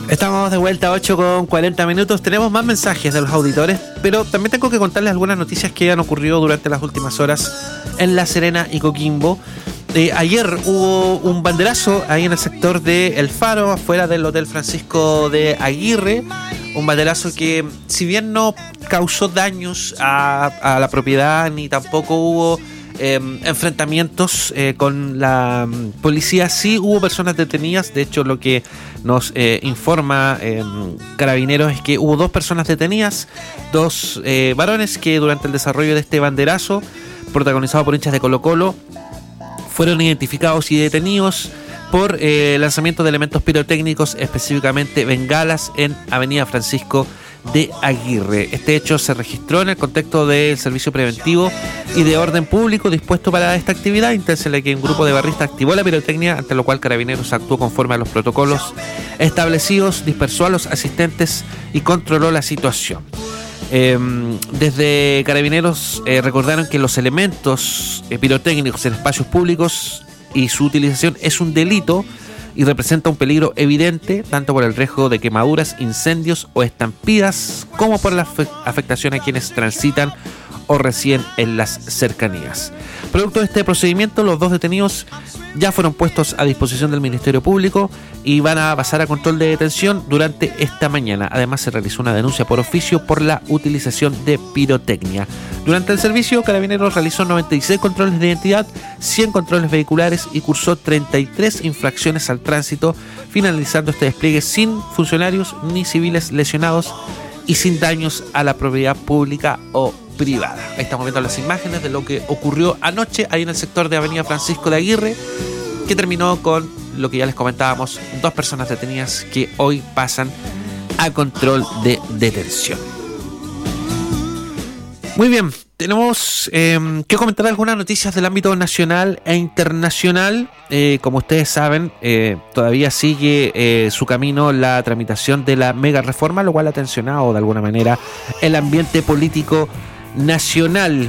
Estamos de vuelta a 8:40. Tenemos más mensajes de los auditores, pero también tengo que contarles algunas noticias que han ocurrido durante las últimas horas en La Serena y Coquimbo. Ayer hubo un banderazo ahí en el sector de El Faro, afuera del Hotel Francisco de Aguirre. Un banderazo que, si bien no causó daños a la propiedad, ni tampoco hubo enfrentamientos con la policía, sí hubo personas detenidas. De hecho, lo que nos informa Carabineros es que hubo 2 personas detenidas, 2 varones que durante el desarrollo de este banderazo, protagonizado por hinchas de Colo-Colo, fueron identificados y detenidos por lanzamiento de elementos pirotécnicos, específicamente bengalas, en Avenida Francisco de Aguirre. Este hecho se registró en el contexto del servicio preventivo y de orden público dispuesto para esta actividad, intensa en la que un grupo de barristas activó la pirotecnia, ante lo cual Carabineros actuó conforme a los protocolos establecidos, dispersó a los asistentes y controló la situación. Desde Carabineros recordaron que los elementos pirotécnicos en espacios públicos y su utilización es un delito y representa un peligro evidente tanto por el riesgo de quemaduras, incendios o estampidas, como por la afectación a quienes transitan o residen en las cercanías. Producto de este procedimiento, los 2 detenidos ya fueron puestos a disposición del Ministerio Público y van a pasar a control de detención durante esta mañana. Además, se realizó una denuncia por oficio por la utilización de pirotecnia. Durante el servicio, Carabineros realizó 96 controles de identidad, 100 controles vehiculares y cursó 33 infracciones al tránsito, finalizando este despliegue sin funcionarios ni civiles lesionados y sin daños a la propiedad pública o privada. Ahí estamos viendo las imágenes de lo que ocurrió anoche ahí en el sector de Avenida Francisco de Aguirre, que terminó con lo que ya les comentábamos, 2 personas detenidas que hoy pasan a control de detención. Muy bien, tenemos que comentar algunas noticias del ámbito nacional e internacional. Como ustedes saben, todavía sigue su camino la tramitación de la mega reforma, lo cual ha tensionado de alguna manera el ambiente político nacional.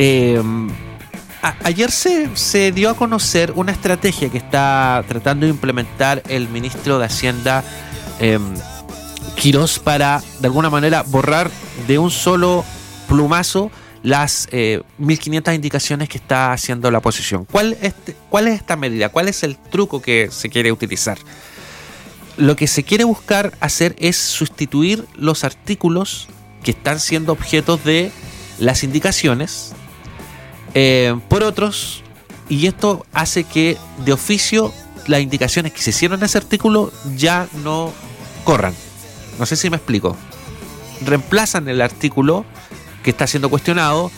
Ayer se dio a conocer una estrategia que está tratando de implementar el ministro de Hacienda, Quirós, para de alguna manera borrar de un solo plumazo las 1.500 indicaciones que está haciendo la oposición. ¿Cuál es esta medida? ¿Cuál es el truco que se quiere utilizar? Lo que se quiere buscar hacer es sustituir los artículos que están siendo objetos de las indicaciones por otros, y esto hace que de oficio las indicaciones que se hicieron en ese artículo ya no corran. No sé si me explico. Reemplazan el artículo que está siendo cuestionado,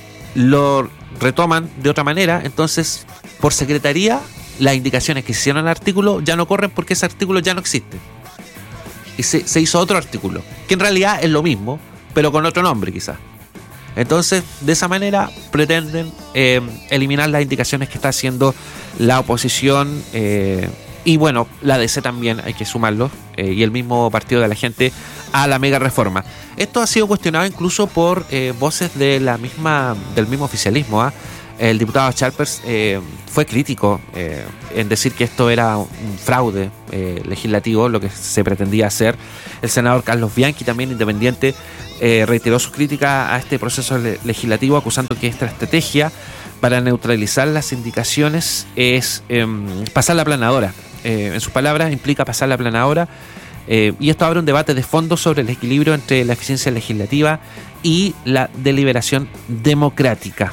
lo retoman de otra manera, entonces por secretaría las indicaciones que se hicieron en el artículo ya no corren porque ese artículo ya no existe. Y se hizo otro artículo, que en realidad es lo mismo, pero con otro nombre quizás. Entonces, de esa manera pretenden eliminar las indicaciones que está haciendo la oposición, y bueno, la DC también, hay que sumarlo, y el mismo Partido de la Gente, a la mega reforma. Esto ha sido cuestionado incluso por voces de del mismo oficialismo. El diputado Chalpers fue crítico en decir que esto era un fraude legislativo, lo que se pretendía hacer. El senador Carlos Bianchi, también independiente, reiteró su crítica a este proceso legislativo, acusando que esta estrategia para neutralizar las indicaciones es pasar la aplanadora. En sus palabras, implica pasar la aplanadora, y esto abre un debate de fondo sobre el equilibrio entre la eficiencia legislativa y la deliberación democrática.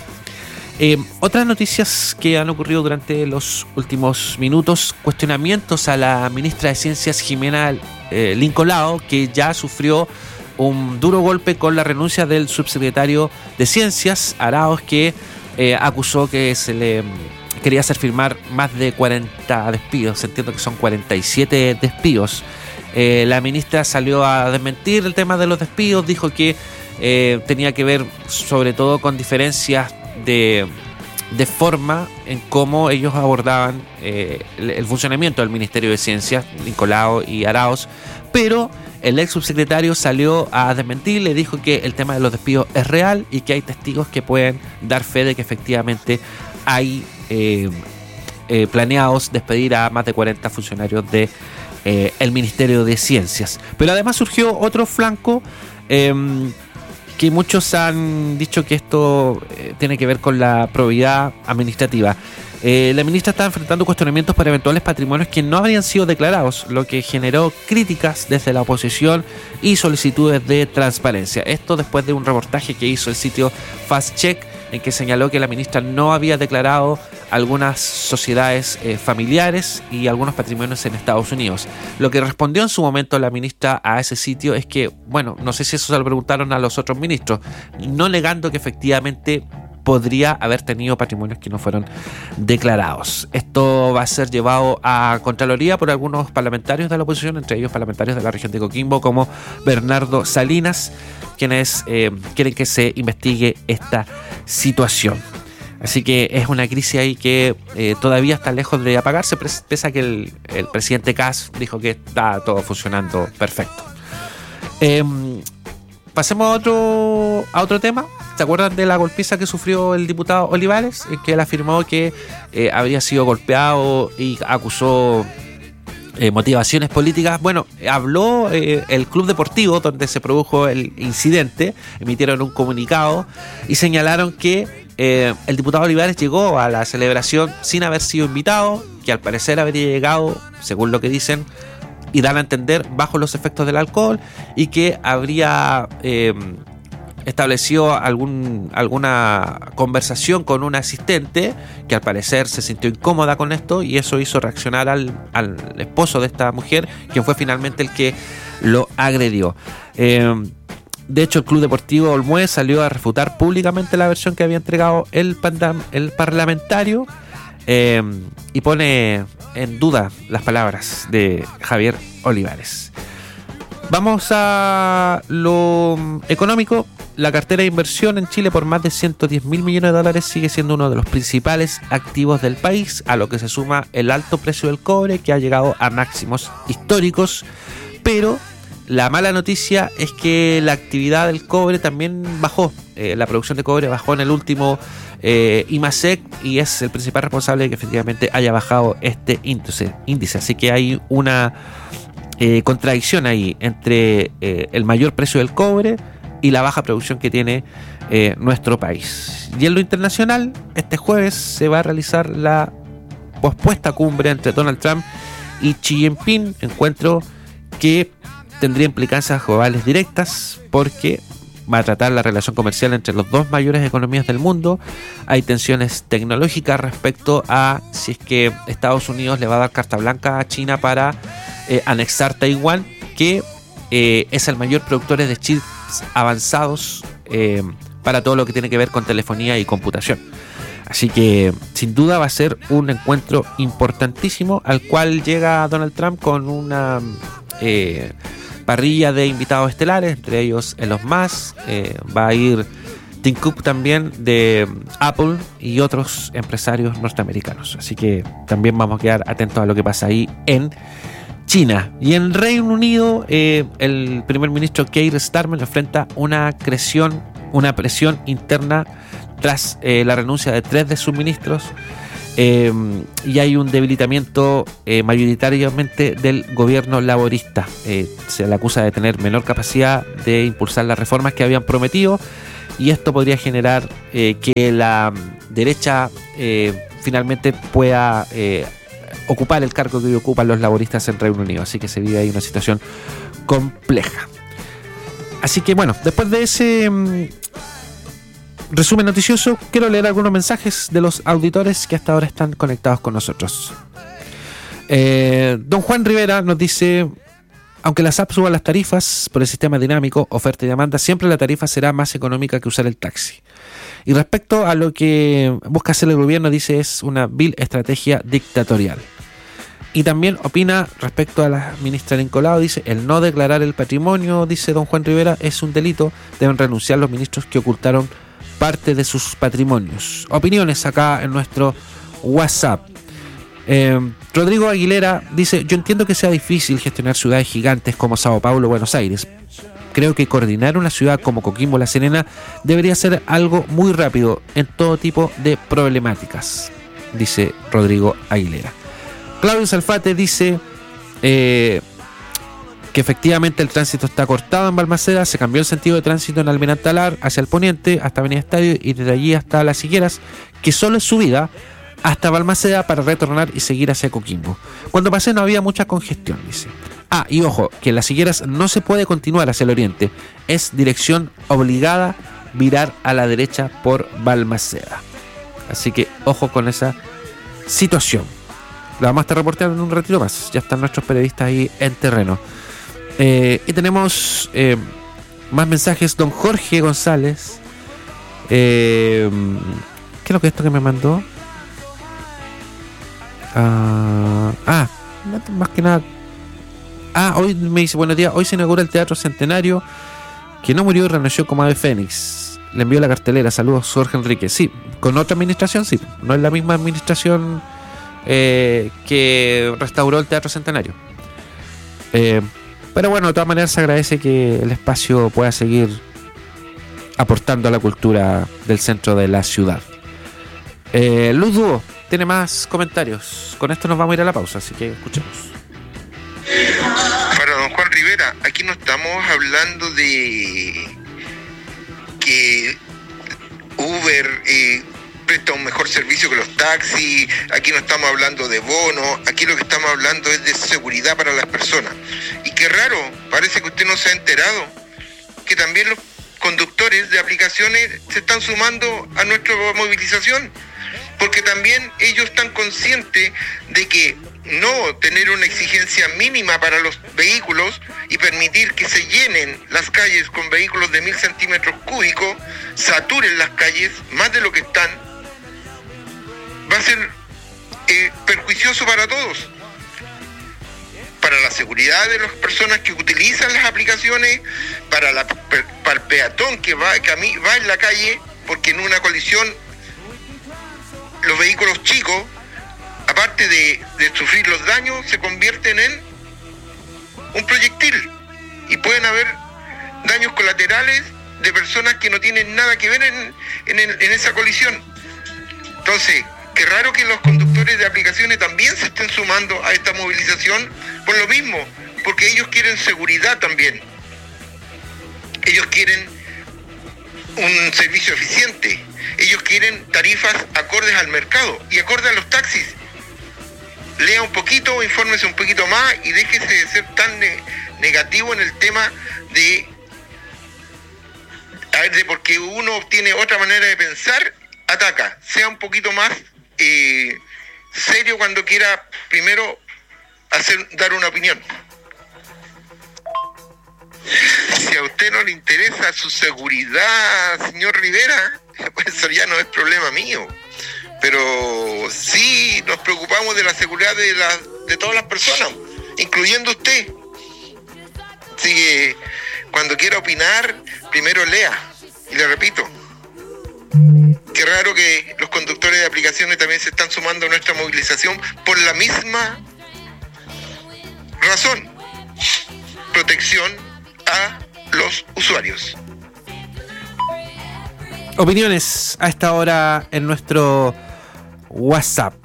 Otras noticias que han ocurrido durante los últimos minutos: cuestionamientos a la ministra de Ciencias, Jimena Lincolao, que ya sufrió un duro golpe con la renuncia del subsecretario de Ciencias, Arauz, que acusó que se le quería hacer firmar más de 40 despidos. Entiendo que son 47 despidos. La ministra salió a desmentir el tema de los despidos, dijo que tenía que ver sobre todo con diferencias de forma en cómo ellos abordaban el funcionamiento del Ministerio de Ciencias, Lincolao y Arauz, pero el ex subsecretario salió a desmentir, le dijo que el tema de los despidos es real y que hay testigos que pueden dar fe de que efectivamente hay planeados despedir a más de 40 funcionarios de el Ministerio de Ciencias. Pero además surgió otro flanco que muchos han dicho que esto tiene que ver con la probidad administrativa. La ministra está enfrentando cuestionamientos por eventuales patrimonios que no habrían sido declarados, lo que generó críticas desde la oposición y solicitudes de transparencia. Esto después de un reportaje que hizo el sitio Fast Check, en que señaló que la ministra no había declarado algunas sociedades familiares y algunos patrimonios en Estados Unidos. Lo que respondió en su momento la ministra a ese sitio es que, bueno, no sé si eso se lo preguntaron a los otros ministros, no negando que efectivamente podría haber tenido patrimonios que no fueron declarados. Esto va a ser llevado a Contraloría por algunos parlamentarios de la oposición, entre ellos parlamentarios de la región de Coquimbo como Bernardo Salinas, quienes quieren que se investigue esta situación. Así que es una crisis ahí que todavía está lejos de apagarse, pese a que el presidente Kast dijo que está todo funcionando perfecto. Pasemos a otro tema. ¿Se acuerdan de la golpiza que sufrió el diputado Olivares? Que él afirmó que habría sido golpeado y acusó motivaciones políticas. Bueno, habló el club deportivo donde se produjo el incidente, emitieron un comunicado y señalaron que el diputado Olivares llegó a la celebración sin haber sido invitado, que al parecer habría llegado, según lo que dicen, y dan a entender bajo los efectos del alcohol, y que habría estableció alguna conversación con un asistente que al parecer se sintió incómoda con esto, y eso hizo reaccionar al esposo de esta mujer, quien fue finalmente el que lo agredió. De hecho, el Club Deportivo Olmué salió a refutar públicamente la versión que había entregado el parlamentario, y pone en duda las palabras de Javier Olivares. Vamos a lo económico. La cartera de inversión en Chile por más de 110.000 millones de dólares sigue siendo uno de los principales activos del país, a lo que se suma el alto precio del cobre, que ha llegado a máximos históricos. Pero la mala noticia es que la actividad del cobre también bajó. La producción de cobre bajó en el último IMASEC, y es el principal responsable de que efectivamente haya bajado este índice. Así que hay una contradicción ahí entre el mayor precio del cobre y la baja producción que tiene nuestro país. Y en lo internacional, este jueves se va a realizar la pospuesta cumbre entre Donald Trump y Xi Jinping, encuentro que tendría implicancias globales directas porque va a tratar la relación comercial entre las dos mayores economías del mundo. Hay tensiones tecnológicas respecto a si es que Estados Unidos le va a dar carta blanca a China para anexar Taiwán, que es el mayor productor de chips avanzados para todo lo que tiene que ver con telefonía y computación. Así que sin duda va a ser un encuentro importantísimo al cual llega Donald Trump con una parrilla de invitados estelares, entre ellos Elon Musk, va a ir Tim Cook también de Apple y otros empresarios norteamericanos. Así que también vamos a quedar atentos a lo que pasa ahí en China. Y en Reino Unido, el primer ministro Keir Starmer enfrenta una presión interna tras la renuncia de 3 de sus ministros, y hay un debilitamiento mayoritariamente del gobierno laborista. Se le acusa de tener menor capacidad de impulsar las reformas que habían prometido, y esto podría generar que la derecha finalmente pueda ocupar el cargo que ocupan los laboristas en Reino Unido. Así que se vive ahí una situación compleja. Así que bueno, después de ese resumen noticioso, quiero leer algunos mensajes de los auditores que hasta ahora están conectados con nosotros. Don Juan Rivera nos dice: aunque las apps suban las tarifas por el sistema dinámico, oferta y demanda, siempre la tarifa será más económica que usar el taxi. Y respecto a lo que busca hacer el gobierno, dice es una vil estrategia dictatorial. Y también opina respecto a la ministra Nicolao, dice: el no declarar el patrimonio, dice don Juan Rivera, es un delito, deben renunciar los ministros que ocultaron parte de sus patrimonios. Opiniones acá en nuestro WhatsApp. Rodrigo Aguilera dice: yo entiendo que sea difícil gestionar ciudades gigantes como Sao Paulo o Buenos Aires. Creo que coordinar una ciudad como Coquimbo La Serena debería ser algo muy rápido en todo tipo de problemáticas, dice Rodrigo Aguilera. Claudio Salfate dice: que efectivamente el tránsito está cortado en Balmaceda. Se cambió el sentido de tránsito en Almirante Alar hacia el poniente hasta Avenida Estadio y desde allí hasta Las Higueras, que solo es subida hasta Balmaceda para retornar y seguir hacia Coquimbo. Cuando pasé no había mucha congestión, dice. Y ojo, que en Las Higueras no se puede continuar hacia el oriente, es dirección obligada virar a la derecha por Balmaceda. Así que ojo con esa situación. La vamos a estar reportando en un ratito más. Ya están nuestros periodistas ahí en terreno. Y tenemos más mensajes. Don Jorge González. ¿Qué es lo que esto que me mandó? Más que nada. Hoy me dice, buenos días, hoy se inaugura el Teatro Centenario, que no murió y renació como ave fénix. Le envió la cartelera, saludos Jorge Enrique. Sí, con otra administración, sí, no es la misma administración que restauró el Teatro Centenario. Pero bueno, de todas maneras se agradece que el espacio pueda seguir aportando a la cultura del centro de la ciudad. Luz Dúo tiene más comentarios. Con esto nos vamos a ir a la pausa, así que escuchemos. Para don Juan Rivera, aquí no estamos hablando de que Uber presta un mejor servicio que los taxis, aquí no estamos hablando de bonos, aquí lo que estamos hablando es de seguridad para las personas. Y qué raro, parece que usted no se ha enterado que también los conductores de aplicaciones se están sumando a nuestra movilización, porque también ellos están conscientes de que no tener una exigencia mínima para los vehículos y permitir que se llenen las calles con vehículos de 1000 centímetros cúbicos, saturen las calles más de lo que están, va a ser perjuicioso para todos, para la seguridad de las personas que utilizan las aplicaciones, para el peatón que va en la calle, porque en una colisión los vehículos chicos, aparte de sufrir los daños, se convierten en un proyectil y pueden haber daños colaterales de personas que no tienen nada que ver en esa colisión. Entonces, qué raro que los conductores de aplicaciones también se estén sumando a esta movilización por lo mismo, porque ellos quieren seguridad también. Ellos quieren un servicio eficiente. Ellos quieren tarifas acordes al mercado y acordes a los taxis. Lea un poquito, infórmese un poquito más y déjese de ser tan negativo en el tema de porque uno tiene otra manera de pensar, ataca. Sea un poquito más serio cuando quiera primero dar una opinión. Si a usted no le interesa su seguridad, señor Rivera, pues eso ya no es problema mío. Pero sí nos preocupamos de la seguridad de todas las personas, incluyendo usted. Así que cuando quiera opinar, primero lea. Y le repito, qué raro que los conductores de aplicaciones también se están sumando a nuestra movilización por la misma razón: protección a los usuarios. Opiniones a esta hora en nuestro WhatsApp.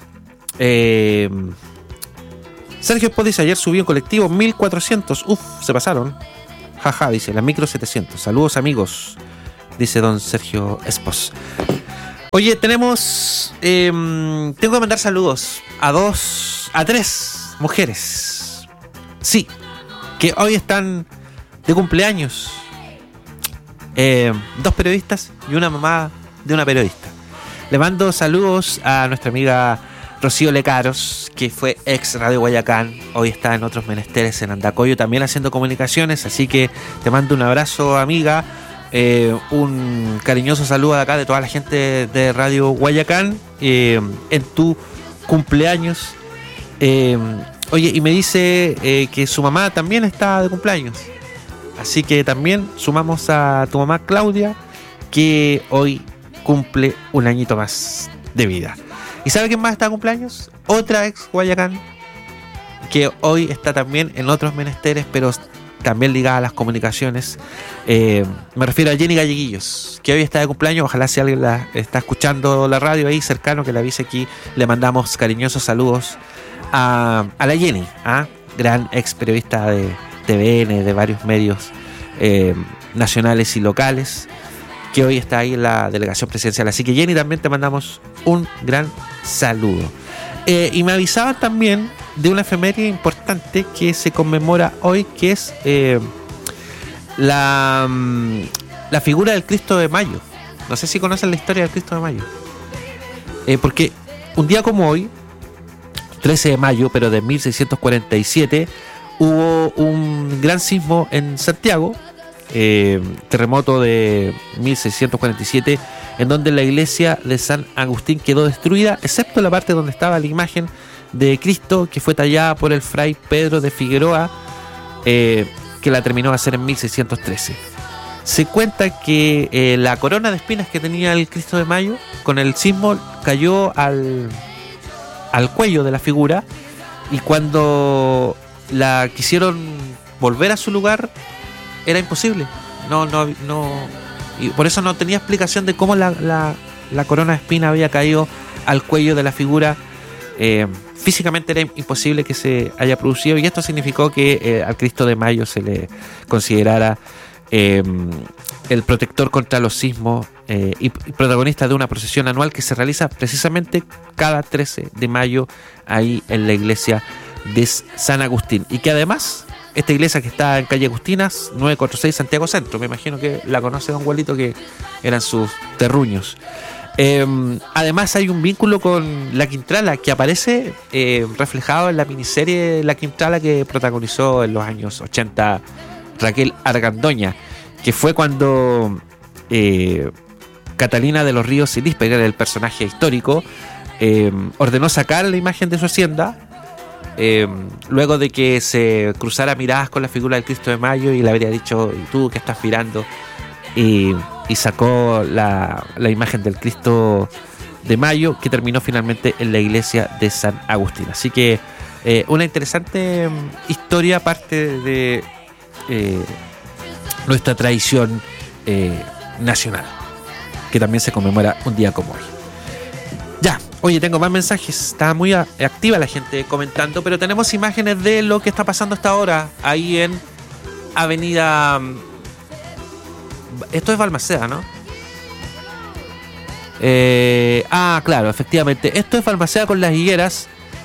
Sergio Spot dice: ayer subí un colectivo 1400. Se pasaron. Jaja, dice, la micro 700. Saludos, amigos, dice don Sergio Espos. Oye, tenemos tengo que mandar saludos a 3 mujeres. Sí, que hoy están de cumpleaños. 2 periodistas y una mamá de una periodista. Le mando saludos a nuestra amiga Rocío Lecaros, que fue ex Radio Guayacán, hoy está en otros menesteres en Andacoyo también haciendo comunicaciones, así que te mando un abrazo, amiga, un cariñoso saludo de acá de toda la gente de Radio Guayacán en tu cumpleaños. Oye, y me dice que su mamá también está de cumpleaños, así que también sumamos a tu mamá Claudia, que hoy cumple un añito más de vida. ¿Y sabe quién más está de cumpleaños? Otra ex Guayacán, que hoy está también en otros menesteres, pero también ligada a las comunicaciones. Me refiero a Jenny Galleguillos, que hoy está de cumpleaños. Ojalá si alguien está escuchando la radio ahí cercano, que la avise aquí. Le mandamos cariñosos saludos a la Jenny, gran ex periodista de TVN, de varios medios nacionales y locales, que hoy está ahí en la delegación presidencial. Así que, Jenny, también te mandamos un gran saludo. Y me avisaban también de una efeméride importante que se conmemora hoy, que es la figura del Cristo de Mayo. No sé si conocen la historia del Cristo de Mayo. Porque un día como hoy, 13 de mayo, pero de 1647, hubo un gran sismo en Santiago, terremoto de 1647, en donde la iglesia de San Agustín quedó destruida, excepto la parte donde estaba la imagen de Cristo, que fue tallada por el fray Pedro de Figueroa, que la terminó de hacer en 1613. Se cuenta que la corona de espinas que tenía el Cristo de Mayo, con el sismo cayó al cuello de la figura, y cuando la quisieron volver a su lugar era imposible. No, y por eso no tenía explicación de cómo la corona de espina había caído al cuello de la figura. Físicamente era imposible que se haya producido, y esto significó que al Cristo de Mayo se le considerara el protector contra los sismos y protagonista de una procesión anual que se realiza precisamente cada 13 de mayo ahí en la iglesia de San Agustín, y que además esta iglesia, que está en calle Agustinas 946, Santiago Centro, me imagino que la conoce don Gualito, que eran sus terruños. Además hay un vínculo con La Quintrala que aparece reflejado en la miniserie La Quintrala que protagonizó en los años 80 Raquel Argandoña, que fue cuando Catalina de los Ríos Silispe, que era el personaje histórico, ordenó sacar la imagen de su hacienda, luego de que se cruzara miradas con la figura del Cristo de Mayo y le habría dicho: ¿y tú qué estás mirando? Y sacó la imagen del Cristo de Mayo, que terminó finalmente en la iglesia de San Agustín. Así que una interesante historia, parte de nuestra tradición nacional, que también se conmemora un día como hoy. Ya, oye, tengo más mensajes. Está muy activa la gente comentando, pero tenemos imágenes de lo que está pasando hasta ahora ahí en Avenida... Esto es Balmaceda, ¿no? Claro, efectivamente. Esto es Balmaceda con las higueras.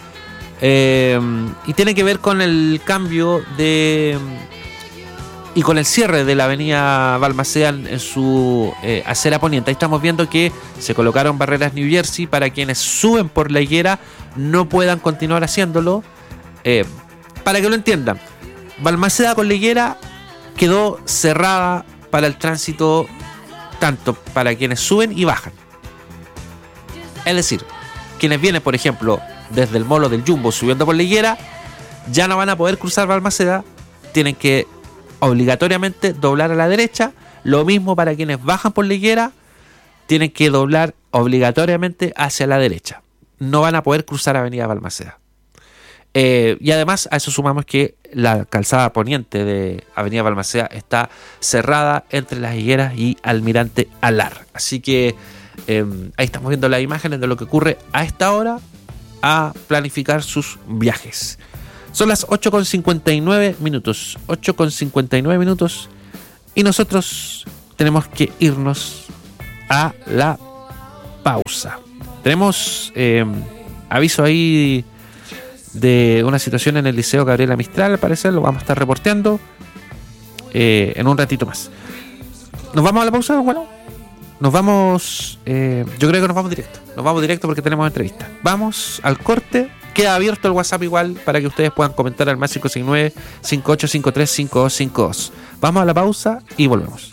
Y tiene que ver con el cambio de... y con el cierre de la avenida Balmaceda en su acera poniente. Ahí estamos viendo que se colocaron barreras New Jersey para quienes suben por la higuera no puedan continuar haciéndolo. Para que lo entiendan, Balmaceda con la higuera quedó cerrada para el tránsito, tanto para quienes suben y bajan. Es decir, quienes vienen, por ejemplo, desde el molo del Jumbo subiendo por la higuera, ya no van a poder cruzar Balmaceda, tienen que obligatoriamente doblar a la derecha. Lo mismo para quienes bajan por la higuera, tienen que doblar obligatoriamente hacia la derecha. No van a poder cruzar Avenida Balmaceda. Y además a eso sumamos que la calzada poniente de Avenida Balmaceda está cerrada entre las higueras y Almirante Alar. Así que ahí estamos viendo las imágenes de lo que ocurre a esta hora a planificar sus viajes. Son las 8:59 minutos. 8:59 minutos. Y nosotros tenemos que irnos a la pausa. Tenemos aviso ahí de una situación en el Liceo Gabriela Mistral, al parecer. Lo vamos a estar reporteando en un ratito más. ¿Nos vamos a la pausa? Bueno, nos vamos... yo creo que nos vamos directo. Nos vamos directo porque tenemos entrevista. Vamos al corte. Queda abierto el WhatsApp igual para que ustedes puedan comentar al más 569-5853-5252. Vamos a la pausa y volvemos.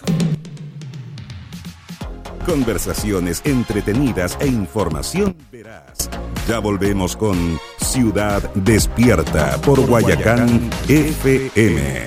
Conversaciones entretenidas e información veraz. Ya volvemos con Ciudad Despierta por Guayacán FM.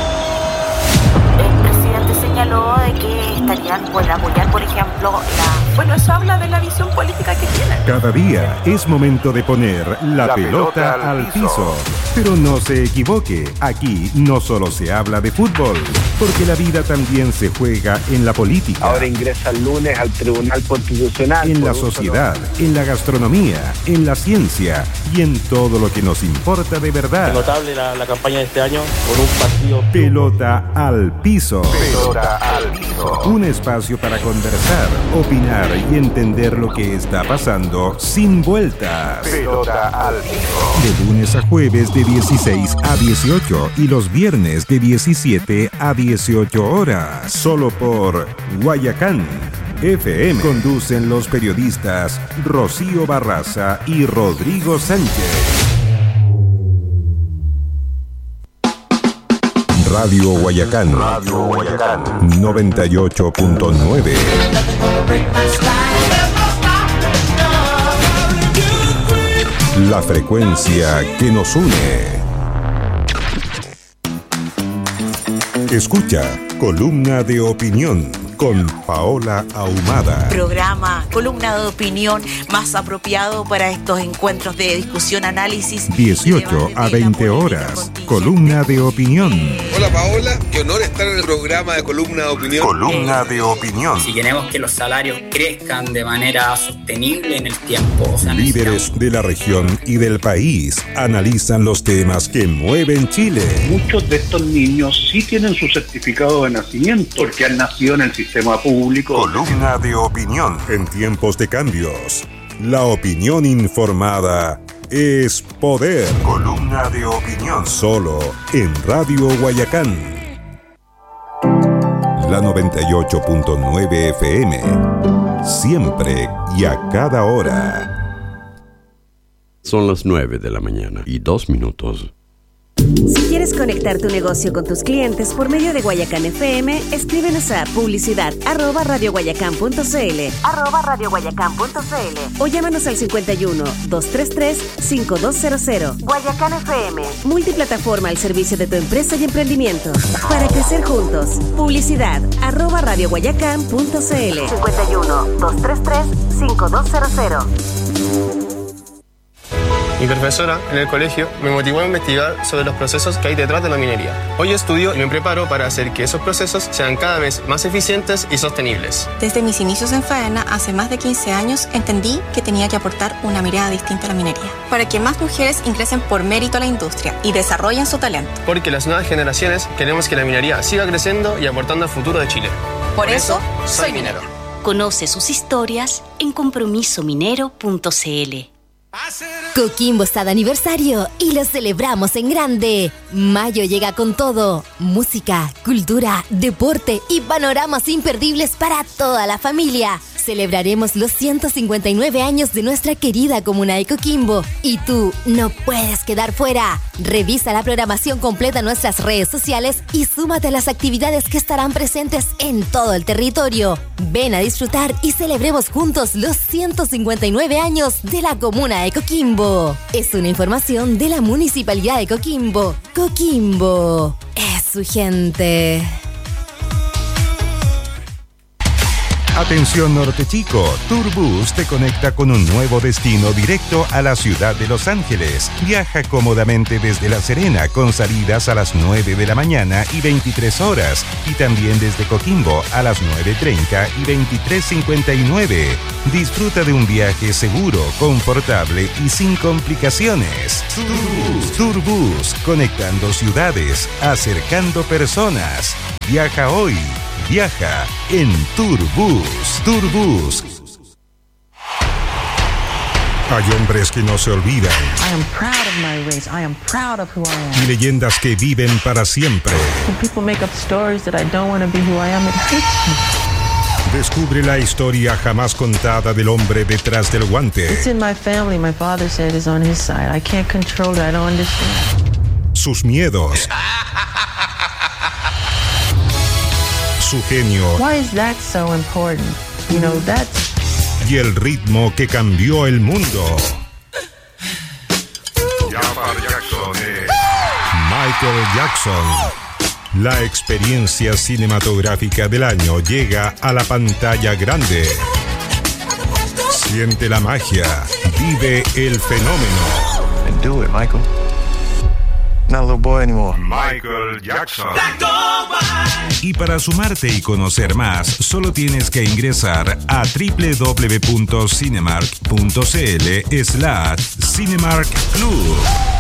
El presidente señaló de que estarían por apoyar, por ejemplo, la Bueno, eso habla de la visión política que tienen. Cada día es momento de poner la pelota al piso. Pero no se equivoque, aquí no solo se habla de fútbol, porque la vida también se juega en la política. Ahora ingresa el lunes al Tribunal Constitucional. En la sociedad, en la gastronomía, en la ciencia y en todo lo que nos importa de verdad. Es notable la campaña de este año con un partido. Pelota al piso. Pelota al piso. Un espacio para conversar, opinar y entender lo que está pasando sin vueltas. Pelota al piso. De lunes a jueves de 16 a 18 y los viernes de 17 a 18 horas. Solo por Guayacán FM. Conducen los periodistas Rocío Barraza y Rodrigo Sánchez. Radio Guayacán 98.9. La frecuencia que nos une. Escucha Columna de Opinión con Paola Ahumada. Programa, columna de opinión más apropiado para estos encuentros de discusión, análisis. 18 a 20 horas. Columna de Opinión. Hola Paola, qué honor estar en el programa de Columna de Opinión. Columna de Opinión. Si queremos que los salarios crezcan de manera sostenible en el tiempo. Líderes de la región y del país analizan los temas que mueven Chile. Muchos de estos niños sí tienen su certificado de nacimiento porque han nacido en el sistema público. Columna de Opinión. En tiempos de cambios, la opinión informada es poder. Columna de Opinión. Solo en Radio Guayacán. La 98.9 FM. Siempre y a cada hora. Son las 9 de la mañana y 2 minutos. Si quieres conectar tu negocio con tus clientes por medio de Guayacán FM, escríbenos a publicidad@radioguayacán.cl o llámanos al 51 233 5200. Guayacán FM, multiplataforma al servicio de tu empresa y emprendimiento. Para crecer juntos, publicidad@radioguayacán.cl 51 233 5200. Mi profesora en el colegio me motivó a investigar sobre los procesos que hay detrás de la minería. Hoy estudio y me preparo para hacer que esos procesos sean cada vez más eficientes y sostenibles. Desde mis inicios en Faena, hace más de 15 años, entendí que tenía que aportar una mirada distinta a la minería, para que más mujeres ingresen por mérito a la industria y desarrollen su talento. Porque las nuevas generaciones queremos que la minería siga creciendo y aportando al futuro de Chile. Por eso, soy minero. Conoce sus historias en compromisominero.cl. Coquimbo está de aniversario y lo celebramos en grande. Mayo llega con todo: música, cultura, deporte y panoramas imperdibles para toda la familia. Celebraremos los 159 años de nuestra querida comuna de Coquimbo y tú no puedes quedar fuera. Revisa la programación completa en nuestras redes sociales y súmate a las actividades que estarán presentes en todo el territorio. Ven a disfrutar y celebremos juntos los 159 años de la comuna de Coquimbo. Es una información de la Municipalidad de Coquimbo. Coquimbo es su gente. Atención Norte Chico, Turbus te conecta con un nuevo destino directo a la ciudad de Los Ángeles. Viaja cómodamente desde La Serena con salidas a las 9 de la mañana y 23 horas y también desde Coquimbo a las 9:30 y 23:59. Disfruta de un viaje seguro, confortable y sin complicaciones. Turbus, conectando ciudades, acercando personas. Viaja hoy. Viaja en Turbus. Turbus. Hay hombres que no se olvidan. I am proud of my race. I am proud of who I am. Y leyendas que viven para siempre. When people make up stories that I don't want to be who I am, it hurts me. Descubre la historia jamás contada del hombre detrás del guante. It's in my family. My father said it's on his side. I can't control it. I don't understand. Sus miedos. Su genio. Why is that so important? You know, that's... Y el ritmo que cambió el mundo. Michael Jackson. La experiencia cinematográfica del año llega a la pantalla grande. Siente la magia. Vive el fenómeno. And do it, Michael. Not a little boy anymore. Michael Jackson. Y para sumarte y conocer más, solo tienes que ingresar a www.cinemark.cl/Cinemark Club.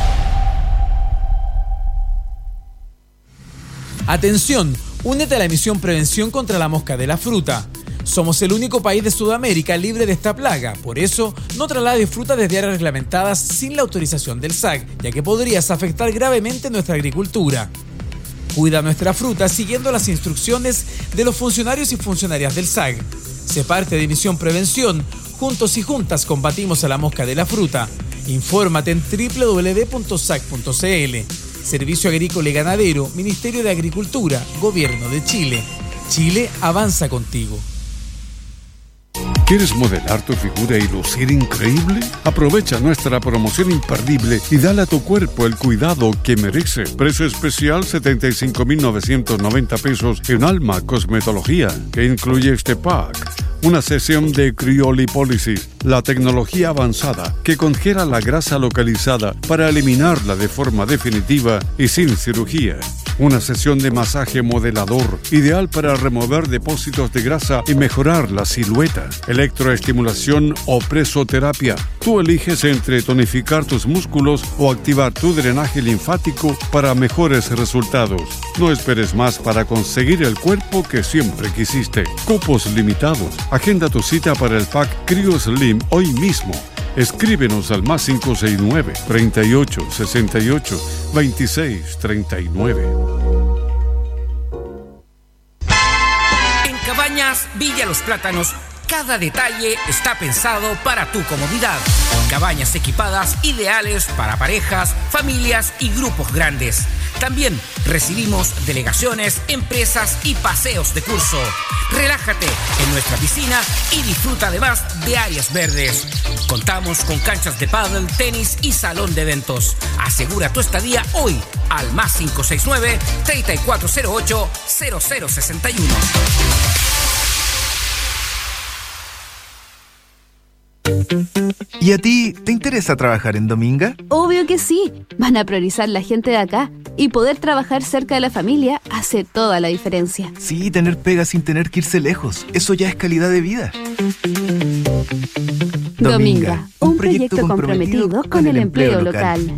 Atención, únete a la misión Prevención contra la Mosca de la Fruta. Somos el único país de Sudamérica libre de esta plaga. Por eso, no traslades fruta desde áreas reglamentadas sin la autorización del SAC, ya que podrías afectar gravemente nuestra agricultura. Cuida nuestra fruta siguiendo las instrucciones de los funcionarios y funcionarias del SAC. Sé parte de Misión Prevención. Juntos y juntas combatimos a la mosca de la fruta. Infórmate en www.sac.cl. Servicio Agrícola y Ganadero, Ministerio de Agricultura, Gobierno de Chile. Chile avanza contigo. ¿Quieres modelar tu figura y lucir increíble? Aprovecha nuestra promoción imperdible y dale a tu cuerpo el cuidado que merece. Precio especial 75,990 pesos en Alma Cosmetología, que incluye este pack. Una sesión de criolipólisis, la tecnología avanzada que congela la grasa localizada para eliminarla de forma definitiva y sin cirugía. Una sesión de masaje modelador, ideal para remover depósitos de grasa y mejorar la silueta. Electroestimulación o presoterapia. Tú eliges entre tonificar tus músculos o activar tu drenaje linfático para mejores resultados. No esperes más para conseguir el cuerpo que siempre quisiste. Cupos limitados. Agenda tu cita para el pack Cryo Slim hoy mismo. Escríbenos al +569 38 68 26 39. En Cabañas Villa Los Plátanos, cada detalle está pensado para tu comodidad. Cabañas equipadas ideales para parejas, familias y grupos grandes. También recibimos delegaciones, empresas y paseos de curso. Relájate en nuestra piscina y disfruta además de áreas verdes. Contamos con canchas de pádel, tenis y salón de eventos. Asegura tu estadía hoy al +569 3408 0061. ¿Y a ti te interesa trabajar en Dominga? Obvio que sí. Van a priorizar la gente de acá. Y poder trabajar cerca de la familia hace toda la diferencia. Sí, tener pega sin tener que irse lejos. Eso ya es calidad de vida. Dominga, un proyecto comprometido con el empleo local.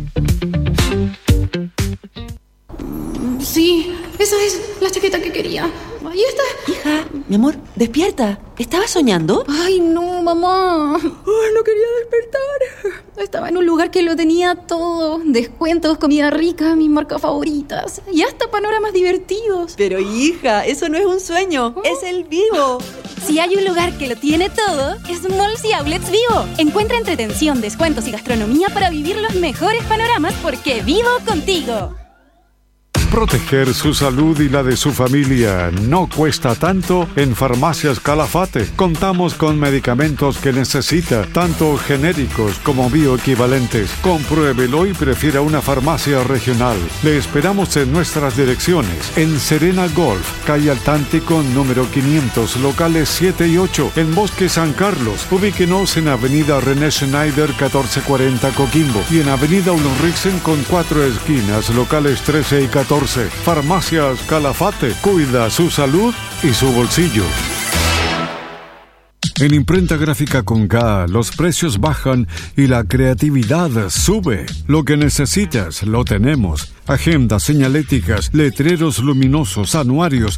Sí, esa es la chaqueta que quería. Ahí está. Hija, mi amor, despierta. ¿Estabas soñando? Ay, no, mamá. Ay, no quería despertar. Estaba en un lugar que lo tenía todo. Descuentos, comida rica, mis marcas favoritas. Y hasta panoramas divertidos. Pero hija, eso no es un sueño. Es el Vivo. Si hay un lugar que lo tiene todo, es Malls y Outlets Vivo. Encuentra entretención, descuentos y gastronomía para vivir los mejores panoramas porque vivo contigo. Proteger su salud y la de su familia no cuesta tanto en Farmacias Calafate. Contamos con medicamentos que necesita, tanto genéricos como bioequivalentes. Compruébelo y prefiera una farmacia regional. Le esperamos en nuestras direcciones. En Serena Golf, calle Altántico número 500, locales 7 y 8. En Bosque San Carlos, ubíquenos en Avenida René Schneider 1440 Coquimbo. Y en Avenida Ulriksen con 4 esquinas, locales 13 y 14. Farmacias Calafate, cuida su salud y su bolsillo. En Imprenta Gráfica con K, los precios bajan y la creatividad sube. Lo que necesitas, lo tenemos. Agendas, señaléticas, letreros luminosos, anuarios,